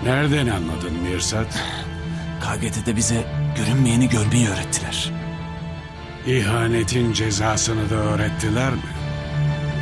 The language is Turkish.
Nereden anladın Mirsat? KGT'de bize görünmeyeni görmeyi öğrettiler. İhanetin cezasını da öğrettiler mi?